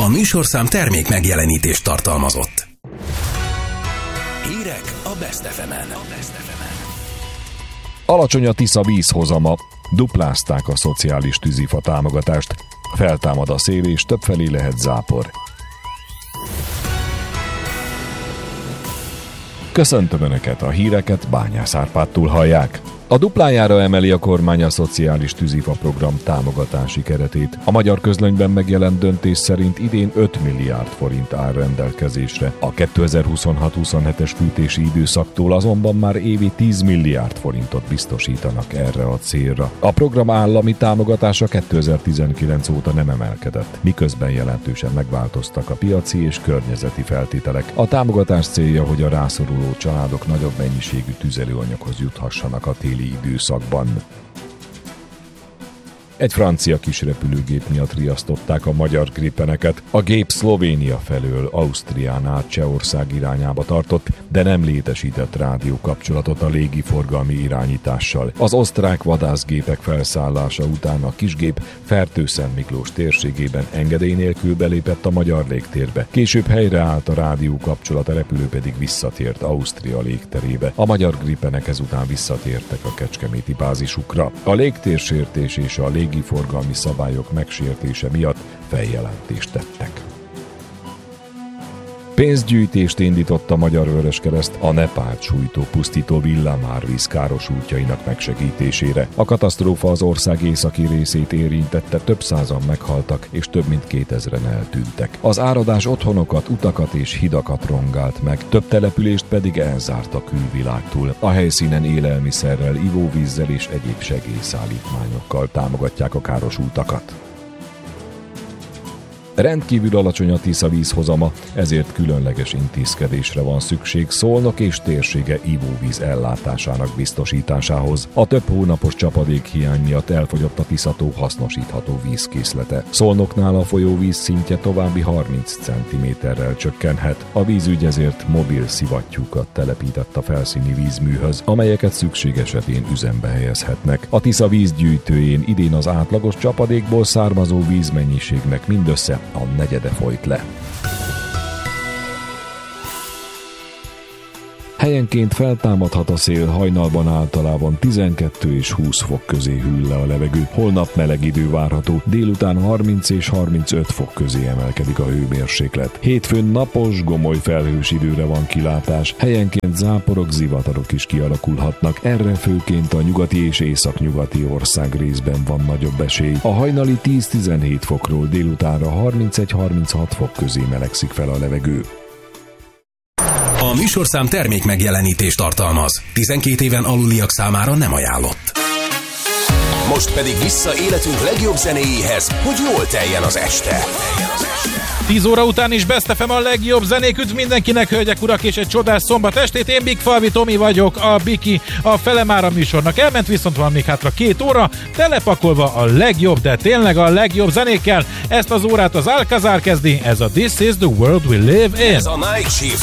A műsorszám termék megjelenítést tartalmazott. Hírek a Best FM-en. Alacsony a Tisza vízhozama, duplázták a szociális tűzifa támogatást, feltámad a szél és többfelé lehet zápor. Köszöntöm Önöket, a híreket Bányász Árpádtól hallják. A duplájára emeli a kormány a szociális tűzifa program támogatási keretét. A Magyar Közlönyben megjelent döntés szerint idén 5 milliárd forint áll rendelkezésre. A 2026-27-es fűtési időszaktól azonban már évi 10 milliárd forintot biztosítanak erre a célra. A program állami támogatása 2019 óta nem emelkedett, miközben jelentősen megváltoztak a piaci és környezeti feltételek. A támogatás célja, hogy a rászoruló családok nagyobb mennyiségű tüzelőanyaghoz juthassanak a téli időszakban. Egy francia kisrepülőgép miatt riasztották a magyar Gripeneket. A gép Szlovénia felől Ausztrián át Csehország irányába tartott, de nem létesített rádiókapcsolatot a légiforgalmi irányítással. Az osztrák vadászgépek felszállása után a kisgép Fertőszentmiklós térségében engedély nélkül belépett a magyar légtérbe. Később helyreállt a rádiókapcsolat, a repülő pedig visszatért Ausztria légterébe. A magyar Gripenek ezután visszatértek a kecskeméti bázisukra. A légtérsértés és a légiforgalmi szabályok megsértése miatt feljelentést tettek. Pénzgyűjtést indított a Magyar Vöröskereszt a Nepált sújtó pusztító villámárvíz károsultjainak megsegítésére. A katasztrófa az ország északi részét érintette, több százan meghaltak és több mint 2000-en eltűntek. Az áradás otthonokat, utakat és hidakat rongált meg, több települést pedig elzárt a külvilágtól. A helyszínen élelmiszerrel, ivóvízzel és egyéb segélyszállítmányokkal támogatják a károsultakat. Rendkívül alacsony a Tisza vízhozama, ezért különleges intézkedésre van szükség Szolnok és térsége ivóvíz ellátásának biztosításához. A több hónapos csapadékhiány miatt elfogyott a Tisza-tó hasznosítható vízkészlete. Szolnoknál a folyóvíz szintje további 30 cm-rel csökkenhet. A vízügy ezért mobil szivattyúkat telepített a felszíni vízműhöz, amelyeket szükség esetén üzembe helyezhetnek. A Tisza vízgyűjtőjén idén az átlagos csapadékból származó vízmennyiségnek mindössze a negyede folyt le. Helyenként feltámadhat a szél, hajnalban általában 12 és 20 fok közé hűl le a levegő. Holnap meleg idő várható, délután 30 és 35 fok közé emelkedik a hőmérséklet. Hétfőn napos, gomoly felhős időre van kilátás, helyenként záporok, zivatarok is kialakulhatnak. Erre főként a nyugati és északnyugati ország részben van nagyobb esély. A hajnali 10-17 fokról délutánra 31-36 fok közé melegszik fel a levegő. A műsorszám termék megjelenítést tartalmaz. 12 éven aluliak számára nem ajánlott. Most pedig vissza életünk legjobb zenéjéhez, hogy jól teljen az este. 10 óra után is Best FM a legjobb zenék. Üdv mindenkinek, hölgyek, urak, és egy csodás szombat estét. Én Big Falvi Tomi vagyok, a Biki, a fele már a műsornak elment, viszont van még hátra 2 óra, telepakolva a legjobb, de tényleg a legjobb zenékkel. Ezt az órát az Alcazar kezdi, ez a This is the World We Live In. Ez a Night Shift